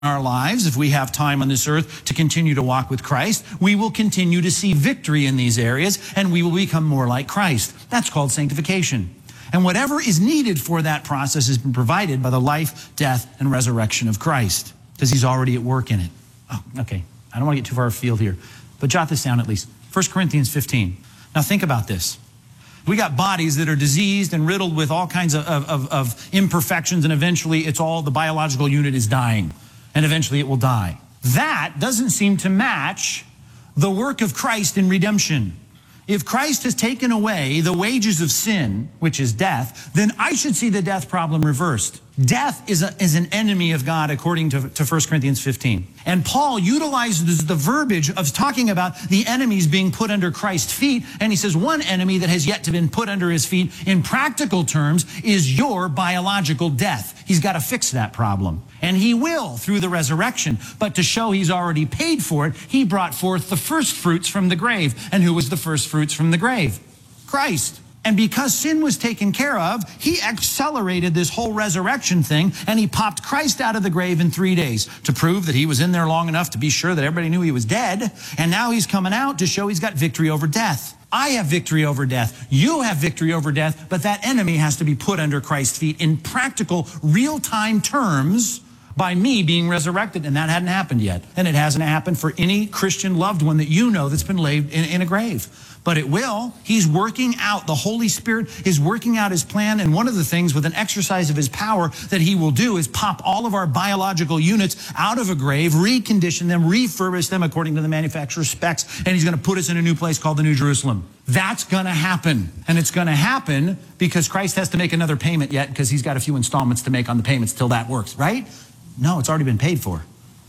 our lives, if we have time on this earth to continue to walk with Christ, we will continue to see victory in these areas and we will become more like Christ. That's called sanctification. And whatever is needed for that process has been provided by the life, death, and resurrection of Christ because he's already at work in it. Oh, okay. I don't want to get too far afield here, but jot this down at least. 1 Corinthians 15. Now think about this. We got bodies that are diseased and riddled with all kinds of imperfections, and eventually it's all, the biological unit is dying. And eventually it will die. That doesn't seem to match the work of Christ in redemption. If Christ has taken away the wages of sin, which is death, then I should see the death problem reversed. Death is an enemy of God according to 1 Corinthians 15. And Paul utilizes the verbiage of talking about the enemies being put under Christ's feet. And he says one enemy that has yet to been put under his feet in practical terms is your biological death. He's got to fix that problem. And he will through the resurrection. But to show he's already paid for it, he brought forth the first fruits from the grave. And who was the first fruits from the grave? Christ. And because sin was taken care of, he accelerated this whole resurrection thing, and he popped Christ out of the grave in 3 days to prove that he was in there long enough to be sure that everybody knew he was dead. And now he's coming out to show he's got victory over death. I have victory over death. You have victory over death, but that enemy has to be put under Christ's feet in practical, real-time terms by me being resurrected, and that hadn't happened yet. And it hasn't happened for any Christian loved one that you know that's been laid in a grave. But it will. He's working out. The Holy Spirit is working out his plan. And one of the things with an exercise of his power that he will do is pop all of our biological units out of a grave, recondition them, refurbish them according to the manufacturer's specs. And he's going to put us in a new place called the New Jerusalem. That's going to happen. And it's going to happen because Christ has to make another payment yet because he's got a few installments to make on the payments till that works, right? No, it's already been paid for.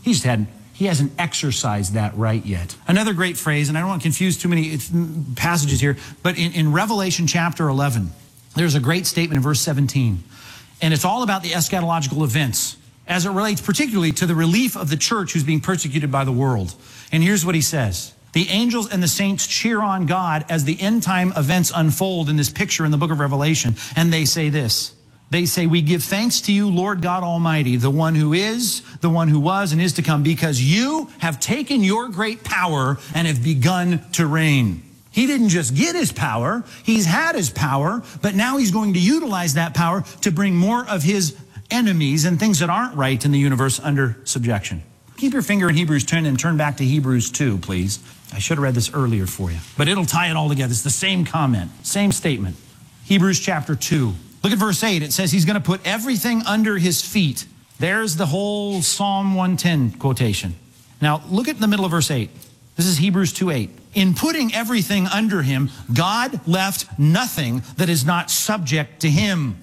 He hasn't exercised that right yet. Another great phrase, and I don't want to confuse too many passages here, but in Revelation chapter 11, there's a great statement in verse 17. And it's all about the eschatological events as it relates particularly to the relief of the church who's being persecuted by the world. And here's what he says. The angels and the saints cheer on God as the end time events unfold in this picture in the book of Revelation. And they say this. They say, we give thanks to you, Lord God Almighty, the one who is, the one who was, and is to come, because you have taken your great power and have begun to reign. He didn't just get his power, he's had his power, but now he's going to utilize that power to bring more of his enemies and things that aren't right in the universe under subjection. Keep your finger in Hebrews 10 and turn back to Hebrews 2, please. I should have read this earlier for you, but it'll tie it all together. It's the same comment, same statement. Hebrews chapter 2. Look at verse 8. It says he's going to put everything under his feet. There's the whole Psalm 110 quotation. Now, look at the middle of verse 8. This is Hebrews 2:8. In putting everything under him, God left nothing that is not subject to him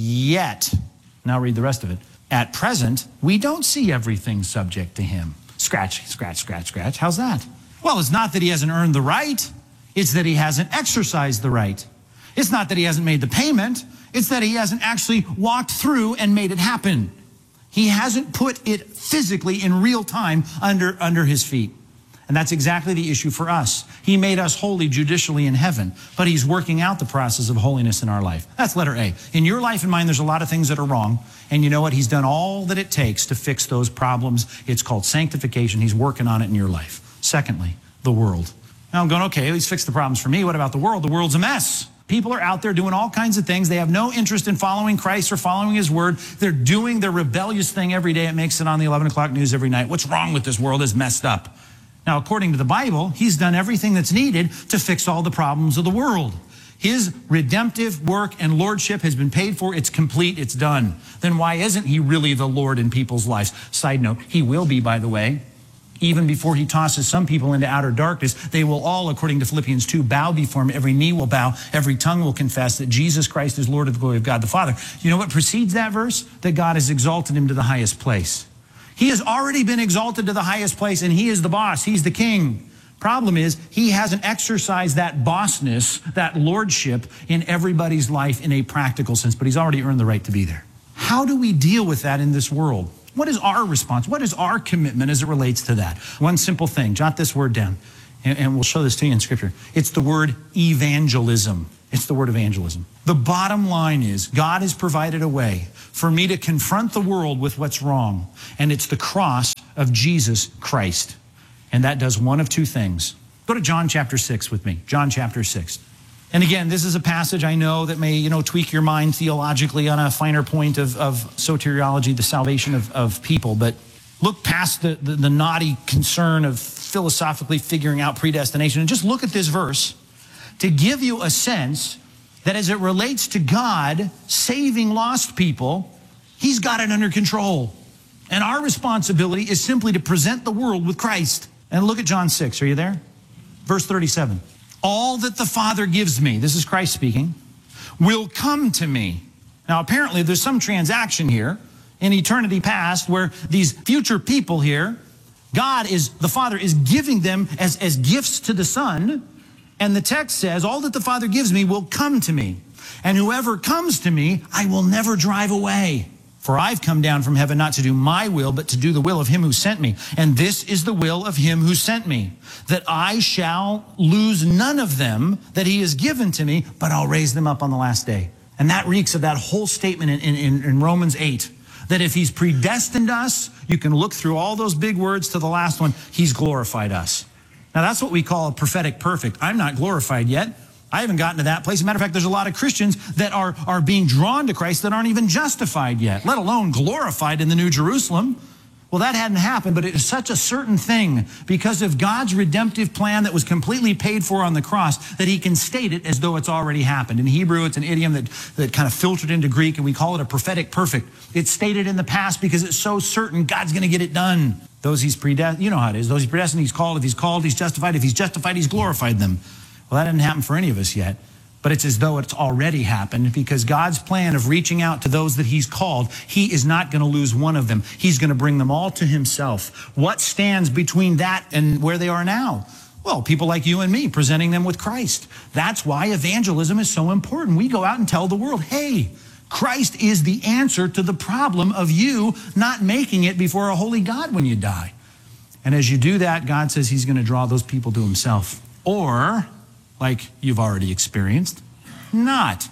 yet. Now read the rest of it. At present, we don't see everything subject to him. Scratch, scratch, scratch, scratch. How's that? Well, it's not that he hasn't earned the right. It's that he hasn't exercised the right. It's not that he hasn't made the payment. It's that he hasn't actually walked through and made it happen. He hasn't put it physically in real time under his feet. And that's exactly the issue for us. He made us holy judicially in heaven, but he's working out the process of holiness in our life. That's letter A. In your life and mine, there's a lot of things that are wrong. And you know what? He's done all that it takes to fix those problems. It's called sanctification. He's working on it in your life. Secondly, the world. Now I'm going, okay, he's fixed the problems for me. What about the world? The world's a mess. People are out there doing all kinds of things. They have no interest in following Christ or following his word. They're doing their rebellious thing every day. It makes it on the 11 o'clock news every night. What's wrong with this world? It's messed up. Now, according to the Bible, he's done everything that's needed to fix all the problems of the world. His redemptive work and lordship has been paid for. It's complete. It's done. Then why isn't he really the Lord in people's lives? Side note, he will be, by the way. Even before he tosses some people into outer darkness, they will all, according to Philippians 2, bow before him. Every knee will bow. Every tongue will confess that Jesus Christ is Lord of the glory of God the Father. You know what precedes that verse? That God has exalted him to the highest place. He has already been exalted to the highest place, and he is the boss. He's the king. Problem is, he hasn't exercised that bossness, that lordship in everybody's life in a practical sense, but he's already earned the right to be there. How do we deal with that in this world? What is our response? What is our commitment as it relates to that? One simple thing. Jot this word down, and we'll show this to you in Scripture. It's the word evangelism. It's the word evangelism. The bottom line is God has provided a way for me to confront the world with what's wrong, and it's the cross of Jesus Christ. And that does one of two things. Go to John chapter 6 with me. John chapter 6. And again, this is a passage I know that may, tweak your mind theologically on a finer point of soteriology, the salvation of people. But look past the naughty concern of philosophically figuring out predestination and just look at this verse to give you a sense that as it relates to God saving lost people, He's got it under control. And our responsibility is simply to present the world with Christ. And look at John 6. Are you there? Verse 37. All that the Father gives me, this is Christ speaking, will come to me. Now, apparently, there's some transaction here in eternity past where these future people here, the Father is giving them as gifts to the Son. And the text says, all that the Father gives me will come to me. And whoever comes to me, I will never drive away. For I've come down from heaven not to do my will, but to do the will of him who sent me. And this is the will of him who sent me, that I shall lose none of them that he has given to me, but I'll raise them up on the last day. And that reeks of that whole statement in Romans 8, that if he's predestined us, you can look through all those big words to the last one, he's glorified us. Now that's what we call a prophetic perfect. I'm not glorified yet. I haven't gotten to that place. As a matter of fact, there's a lot of Christians that are being drawn to Christ that aren't even justified yet, let alone glorified in the New Jerusalem. Well, that hadn't happened, but it is such a certain thing because of God's redemptive plan that was completely paid for on the cross that he can state it as though it's already happened. In Hebrew, it's an idiom that kind of filtered into Greek, and we call it a prophetic perfect. It's stated in the past because it's so certain God's going to get it done. Those he's predestined, you know how it is. Those he's predestined, he's called. If he's called, he's justified. If he's justified, he's glorified them. Well, that didn't happen for any of us yet, but it's as though it's already happened because God's plan of reaching out to those that he's called, he is not going to lose one of them. He's going to bring them all to himself. What stands between that and where they are now? Well, people like you and me presenting them with Christ. That's why evangelism is so important. We go out and tell the world, hey, Christ is the answer to the problem of you not making it before a holy God when you die. And as you do that, God says he's going to draw those people to himself. Or, like you've already experienced, not.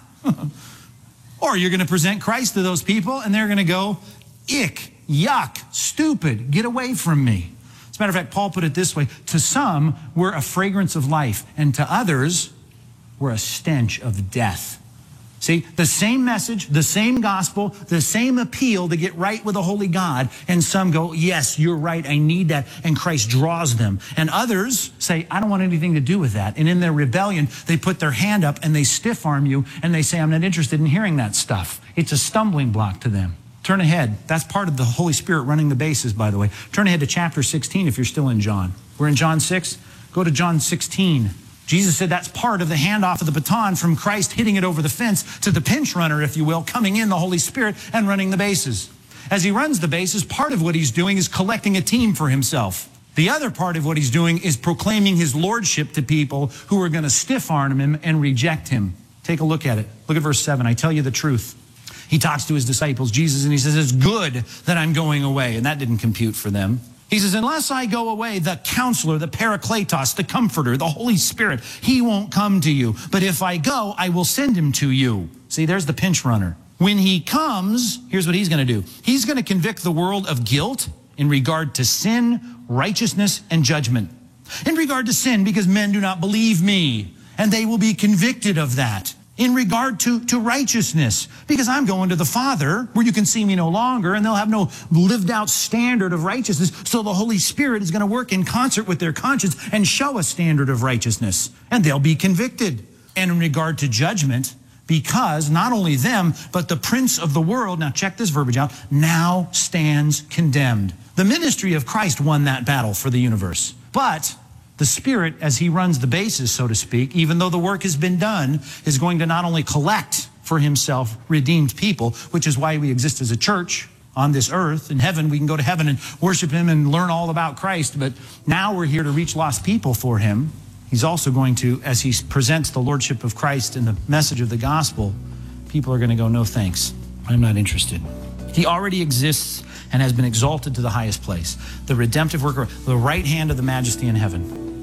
Or you're going to present Christ to those people and they're going to go, ick, yuck, stupid, get away from me. As a matter of fact, Paul put it this way, to some, we're a fragrance of life, and to others, we're a stench of death. See, the same message, the same gospel, the same appeal to get right with a holy God. And some go, yes, you're right, I need that. And Christ draws them. And others say, I don't want anything to do with that. And in their rebellion, they put their hand up and they stiff arm you and they say, I'm not interested in hearing that stuff. It's a stumbling block to them. Turn ahead. That's part of the Holy Spirit running the bases, by the way. Turn ahead to chapter 16 if you're still in John. We're in John 6. Go to John 16. Jesus said that's part of the handoff of the baton from Christ hitting it over the fence to the pinch runner, if you will, coming in the Holy Spirit and running the bases. As he runs the bases, part of what he's doing is collecting a team for himself. The other part of what he's doing is proclaiming his lordship to people who are going to stiff arm him and reject him. Take a look at it. Look at verse 7. I tell you the truth. He talks to his disciples, Jesus, and he says, it's good that I'm going away. And that didn't compute for them. He says, unless I go away, the counselor, the Parakletos, the comforter, the Holy Spirit, he won't come to you. But if I go, I will send him to you. See, there's the pinch runner. When he comes, here's what he's going to do. He's going to convict the world of guilt in regard to sin, righteousness, and judgment. In regard to sin, because men do not believe me, and they will be convicted of that. In regard to righteousness, because I'm going to the Father where you can see me no longer, and they'll have no lived out standard of righteousness. So the Holy Spirit is going to work in concert with their conscience and show a standard of righteousness, and they'll be convicted. And in regard to judgment, because not only them, but the prince of the world, now check this verbiage out, now stands condemned. The ministry of Christ won that battle for the universe. But the Spirit, as he runs the bases, so to speak, even though the work has been done, is going to not only collect for himself redeemed people, which is why we exist as a church on this earth. In heaven, we can go to heaven and worship him and learn all about Christ. But now we're here to reach lost people for him. He's also going to, as he presents the lordship of Christ and the message of the gospel, people are going to go, no thanks, I'm not interested. He already exists and has been exalted to the highest place. The redemptive worker, the right hand of the majesty in heaven.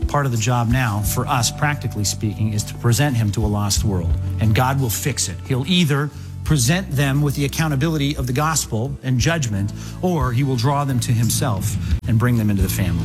Part of the job now, for us, practically speaking, is to present him to a lost world. And God will fix it. He'll either present them with the accountability of the gospel and judgment, or he will draw them to himself and bring them into the family.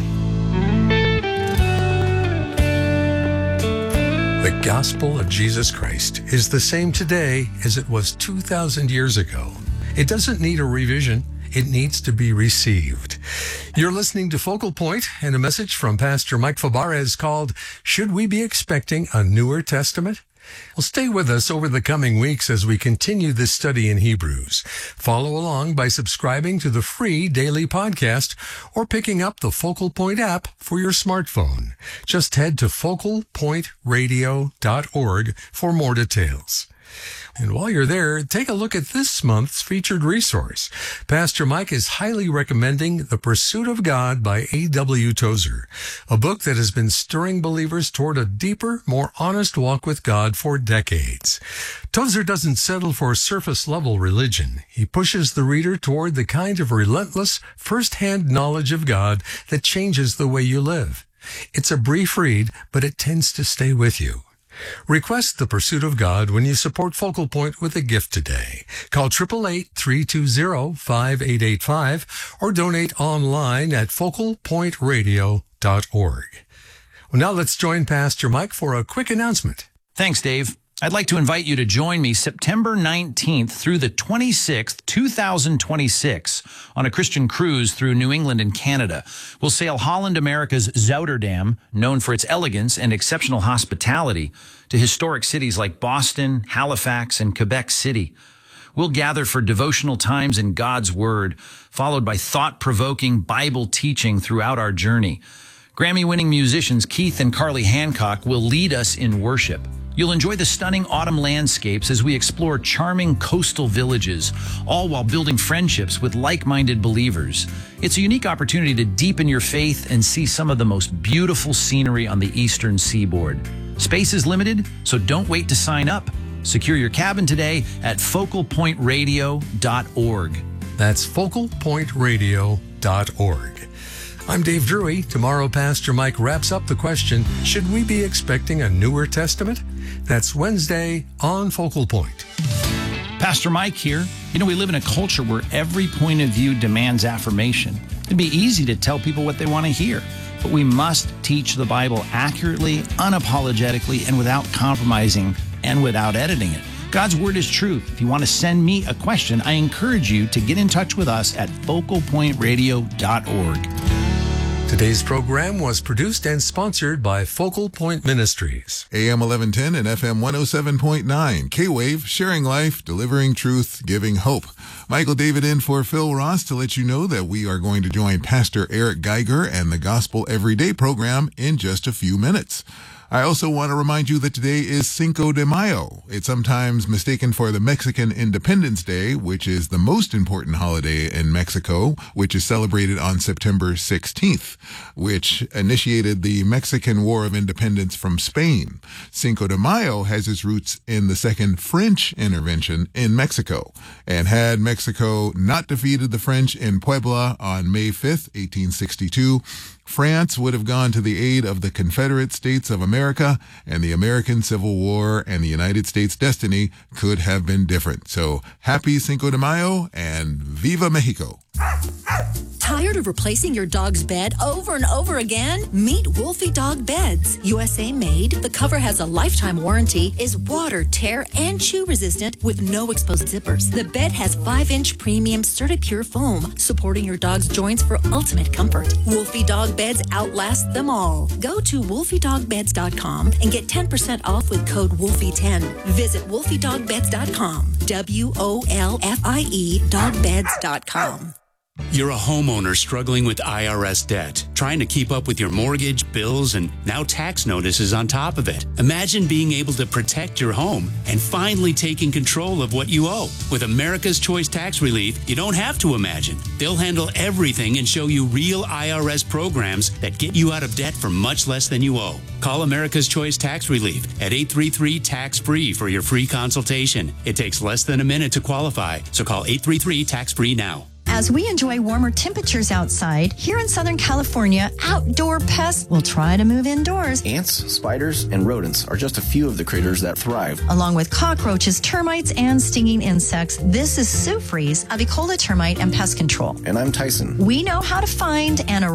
The gospel of Jesus Christ is the same today as it was 2,000 years ago. It doesn't need a revision. It needs to be received. You're listening to Focal Point and a message from Pastor Mike Fabarez called, Should We Be Expecting a Newer Testament? Well, stay with us over the coming weeks as we continue this study in Hebrews. Follow along by subscribing to the free daily podcast or picking up the Focal Point app for your smartphone. Just head to focalpointradio.org for more details. And while you're there, take a look at this month's featured resource. Pastor Mike is highly recommending The Pursuit of God by A.W. Tozer, a book that has been stirring believers toward a deeper, more honest walk with God for decades. Tozer doesn't settle for surface-level religion. He pushes the reader toward the kind of relentless, first-hand knowledge of God that changes the way you live. It's a brief read, but it tends to stay with you. Request The Pursuit of God when you support Focal Point with a gift today. Call 888-320-5885 or donate online at focalpointradio.org. Well, now let's join Pastor Mike for a quick announcement. Thanks, Dave. I'd like to invite you to join me September 19th through the 26th, 2026, on a Christian cruise through New England and Canada. We'll sail Holland America's Zouterdam, known for its elegance and exceptional hospitality, to historic cities like Boston, Halifax, and Quebec City. We'll gather for devotional times in God's Word, followed by thought-provoking Bible teaching throughout our journey. Grammy-winning musicians Keith and Carly Hancock will lead us in worship. You'll enjoy the stunning autumn landscapes as we explore charming coastal villages, all while building friendships with like-minded believers. It's a unique opportunity to deepen your faith and see some of the most beautiful scenery on the eastern seaboard. Space is limited, so don't wait to sign up. Secure your cabin today at focalpointradio.org. That's focalpointradio.org. I'm Dave Drury. Tomorrow, Pastor Mike wraps up the question, should we be expecting a newer testament? That's Wednesday on Focal Point. Pastor Mike here. You know, we live in a culture where every point of view demands affirmation. It'd be easy to tell people what they want to hear, but we must teach the Bible accurately, unapologetically, and without compromising and without editing it. God's Word is truth. If you want to send me a question, I encourage you to get in touch with us at focalpointradio.org. Today's program was produced and sponsored by Focal Point Ministries. AM 1110 and FM 107.9. K-Wave, sharing life, delivering truth, giving hope. Michael David in for Phil Ross to let you know that we are going to join Pastor Eric Geiger and the Gospel Everyday program in just a few minutes. I also want to remind you that today is Cinco de Mayo. It's sometimes mistaken for the Mexican Independence Day, which is the most important holiday in Mexico, which is celebrated on September 16th, which initiated the Mexican War of Independence from Spain. Cinco de Mayo has its roots in the Second French intervention in Mexico. And had Mexico not defeated the French in Puebla on May 5th, 1862, France would have gone to the aid of the Confederate States of America, and the American Civil War and the United States' destiny could have been different. So happy Cinco de Mayo and Viva Mexico. Tired of replacing your dog's bed over and over again? Meet Wolfie Dog Beds. USA made, the cover has a lifetime warranty, is water, tear, and chew resistant with no exposed zippers. The bed has 5-inch premium Certipure foam, supporting your dog's joints for ultimate comfort. Wolfie Dog Beds outlast them all. Go to wolfiedogbeds.com and get 10% off with code Wolfie10. Visit wolfiedogbeds.com. WOLFIE dogbeds.com. You're a homeowner struggling with IRS debt, trying to keep up with your mortgage, bills, and now tax notices on top of it. Imagine being able to protect your home and finally taking control of what you owe. With America's Choice Tax Relief, you don't have to imagine. They'll handle everything and show you real IRS programs that get you out of debt for much less than you owe. Call America's Choice Tax Relief at 833-TAX-FREE for your free consultation. It takes less than a minute to qualify, so call 833-TAX-FREE now. As we enjoy warmer temperatures outside, here in Southern California, outdoor pests will try to move indoors. Ants, spiders, and rodents are just a few of the critters that thrive. Along with cockroaches, termites, and stinging insects, this is Sue Fries of Ecola Termite and Pest Control. And I'm Tyson. We know how to find and